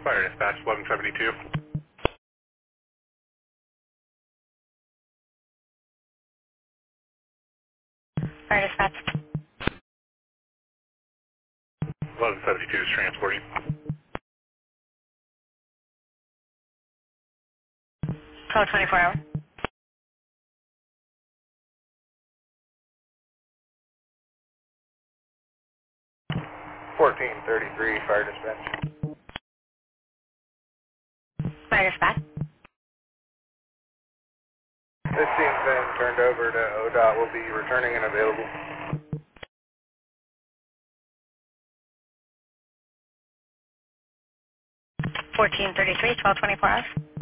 Fire dispatch 1172. Fire dispatch. 1172 is transporting. 1224 hour. 1433 fire dispatch. Fire dispatch. This team's been turned over to ODOT. Will be returning and available. 1433, 1224 hours.